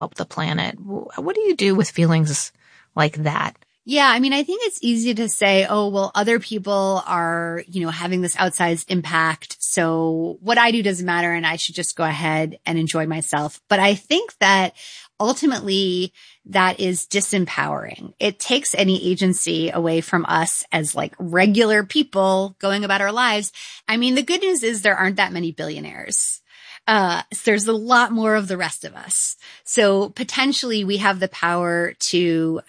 help the planet. What do you do with feelings like that? Yeah, I mean, I think it's easy to say, oh, well, other people are, having this outsized impact. So what I do doesn't matter and I should just go ahead and enjoy myself. But I think that ultimately that is disempowering. It takes any agency away from us as like regular people going about our lives. I mean, the good news is there aren't that many billionaires. There's a lot more of the rest of us. So potentially we have the power to,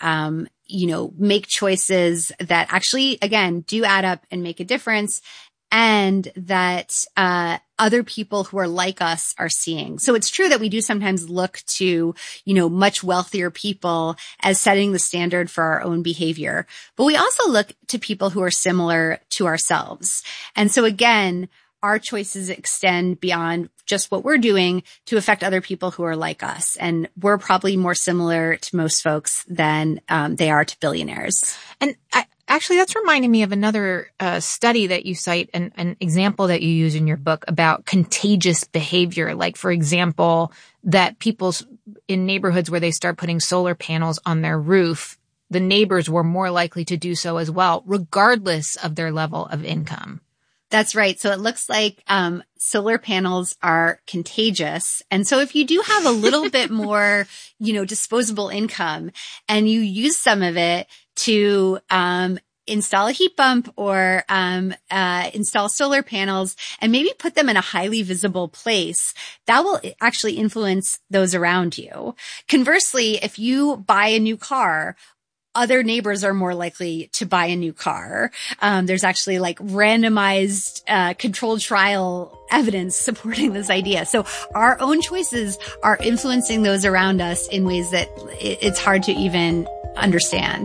make choices that actually, again, do add up and make a difference, and that other people who are like us are seeing. So it's true that we do sometimes look to, much wealthier people as setting the standard for our own behavior. But we also look to people who are similar to ourselves. And so again, our choices extend beyond just what we're doing to affect other people who are like us. And we're probably more similar to most folks than they are to billionaires. And actually, that's reminding me of another study that you cite, an example that you use in your book about contagious behavior. Like, for example, that people in neighborhoods where they start putting solar panels on their roof, the neighbors were more likely to do so as well, regardless of their level of income. That's right. So it looks like solar panels are contagious. And so if you do have a little bit more, disposable income and you use some of it to install a heat pump or install solar panels and maybe put them in a highly visible place, that will actually influence those around you. Conversely, if you buy a new car, other neighbors are more likely to buy a new car. There's actually like randomized, controlled trial evidence supporting this idea. So our own choices are influencing those around us in ways that it's hard to even understand.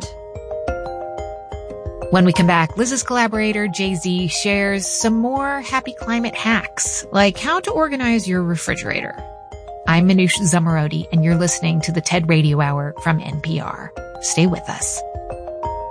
When we come back, Liz's collaborator, Jay-Z, shares some more happy climate hacks, like how to organize your refrigerator. I'm Manoush Zomorodi, and you're listening to the TED Radio Hour from NPR. Stay with us.